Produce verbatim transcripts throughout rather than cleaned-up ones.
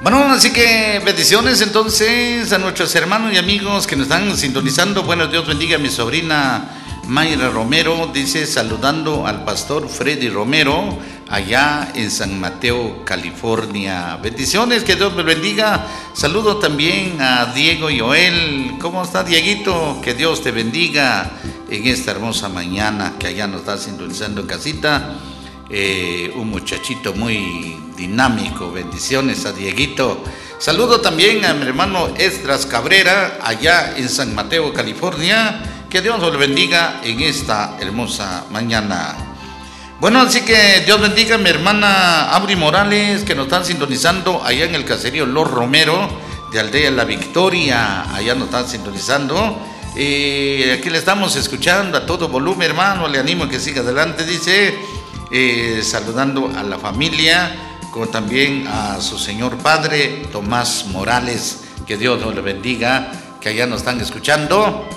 Bueno, así que bendiciones entonces a nuestros hermanos y amigos que nos están sintonizando. Bueno, Dios bendiga a mi sobrina Mayra Romero, dice saludando al pastor Freddy Romero allá en San Mateo, California. Bendiciones, que Dios me bendiga. Saludo también a Diego y Joel. ¿Cómo está, Dieguito? Que Dios te bendiga en esta hermosa mañana que allá nos está sintonizando en casita. Eh, un muchachito muy dinámico. Bendiciones a Dieguito. Saludo también a mi hermano Esdras Cabrera allá en San Mateo, California. Que Dios lo bendiga en esta hermosa mañana. Bueno, así que Dios bendiga a mi hermana Auri Morales, que nos están sintonizando allá en el caserío Los Romero de Aldea La Victoria. Allá nos están sintonizando. Eh, aquí le estamos escuchando a todo volumen, hermano. Le animo a que siga adelante, dice. Eh, saludando a la familia, como también a su señor padre Tomás Morales, que Dios nos le bendiga, que allá nos están escuchando,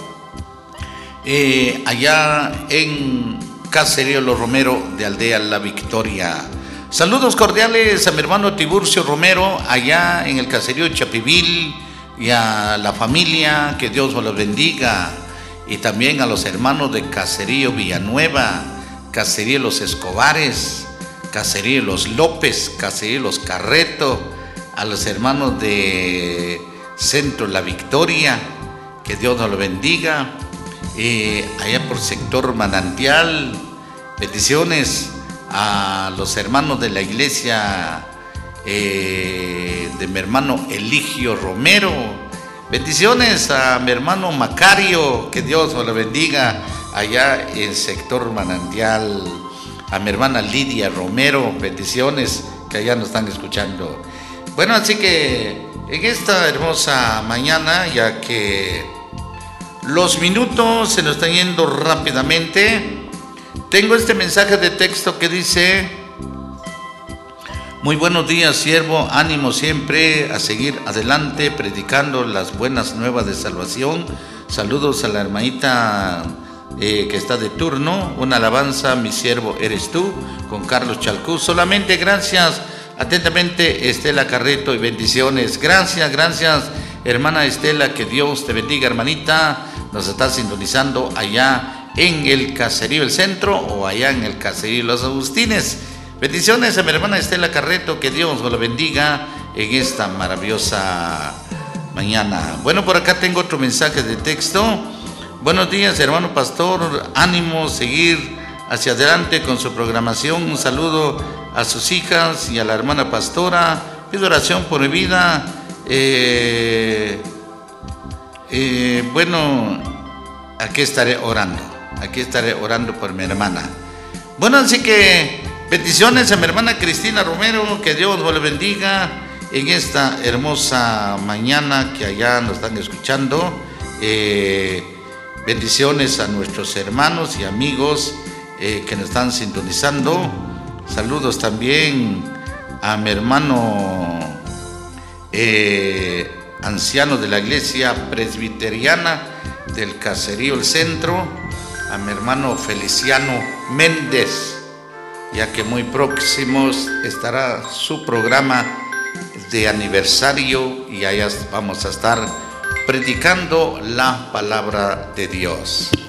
eh, allá en Caserío Los Romero de Aldea La Victoria. Saludos cordiales a mi hermano Tiburcio Romero, allá en el Caserío Chapivil, y a la familia, que Dios nos los bendiga, y también a los hermanos de Caserío Villanueva, Caserío Los Escobares, Caserío Los López, Caserío Los Carreto, a los hermanos de Centro La Victoria, que Dios nos lo bendiga, eh, allá por sector Manantial. Bendiciones a los hermanos de la iglesia eh, de mi hermano Eligio Romero. Bendiciones a mi hermano Macario, que Dios nos lo bendiga allá en sector Manantial. A mi hermana Lidia Romero, bendiciones, que allá nos están escuchando. Bueno, así que en esta hermosa mañana, ya que los minutos se nos están yendo rápidamente, tengo este mensaje de texto que dice: muy buenos días, siervo, ánimo siempre a seguir adelante predicando las buenas nuevas de salvación. Saludos a la hermanita Eh, que está de turno. Una alabanza, mi siervo eres tú, con Carlos Chalcú. Solamente gracias, atentamente, Estela Carreto, y bendiciones. Gracias, gracias, hermana Estela, que Dios te bendiga, hermanita. Nos está sintonizando allá en el Caserío El Centro o allá en el Caserío Los Agustines. Bendiciones a mi hermana Estela Carreto, que Dios lo bendiga en esta maravillosa mañana. Bueno, por acá tengo otro mensaje de texto. Buenos días, hermano pastor, ánimo, seguir hacia adelante con su programación. Un saludo a sus hijas y a la hermana pastora. Pido oración por mi vida. Eh, eh, bueno, aquí estaré orando. Aquí estaré orando por mi hermana. Bueno, así que bendiciones a mi hermana Cristina Romero. Que Dios los bendiga en esta hermosa mañana que allá nos están escuchando. Eh, Bendiciones a nuestros hermanos y amigos eh, que nos están sintonizando. Saludos también a mi hermano eh, anciano de la iglesia presbiteriana del Caserío El Centro, a mi hermano Feliciano Méndez, ya que muy próximos estará su programa de aniversario y allá vamos a estar predicando la palabra de Dios.